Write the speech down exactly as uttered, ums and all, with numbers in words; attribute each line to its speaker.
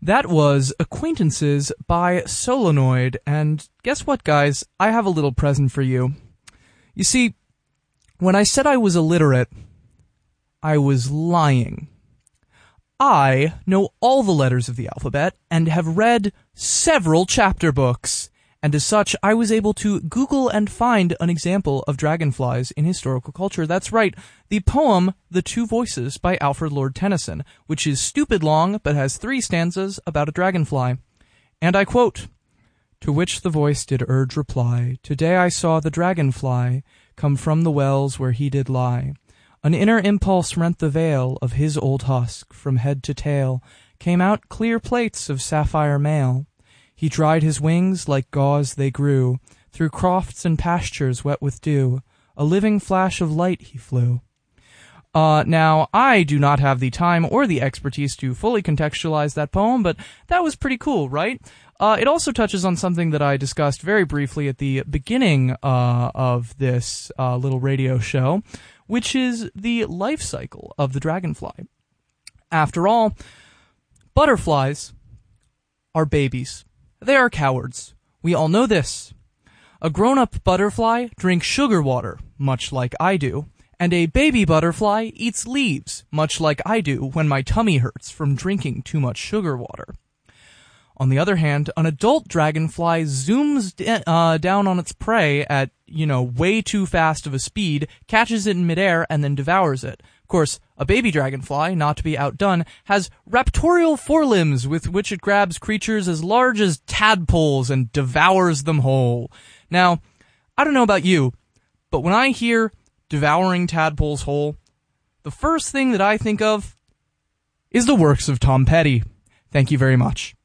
Speaker 1: That was Acquaintances by Solenoid, and guess what, guys? I have a little present for you. You see, when I said I was illiterate, I was lying. I know all the letters of the alphabet and have read several chapter books, and as such, I was able to Google and find an example of dragonflies in historical culture. That's right, the poem The Two Voices by Alfred Lord Tennyson, which is stupid long but has three stanzas about a dragonfly. And I quote, "To which the voice did urge reply, Today I saw the dragonfly come from the wells where he did lie. An inner impulse rent the veil of his old husk, from head to tail came out clear plates of sapphire mail. He dried his wings, like gauze they grew, through crofts and pastures wet with dew. A living flash of light he flew." Uh, now, I do not have the time or the expertise to fully contextualize that poem, but that was pretty cool, right? Uh, it also touches on something that I discussed very briefly at the beginning uh, of this uh, little radio show, which is the life cycle of the dragonfly. After all, butterflies are babies. They are cowards. We all know this. A grown-up butterfly drinks sugar water, much like I do, and a baby butterfly eats leaves, much like I do when my tummy hurts from drinking too much sugar water. On the other hand, an adult dragonfly zooms d- uh, down on its prey at, you know, way too fast of a speed, catches it in midair, and then devours it. Of course, a baby dragonfly, not to be outdone, has raptorial forelimbs with which it grabs creatures as large as tadpoles and devours them whole. Now, I don't know about you, but when I hear devouring tadpoles whole, the first thing that I think of is the works of Tom Petty. Thank you very much.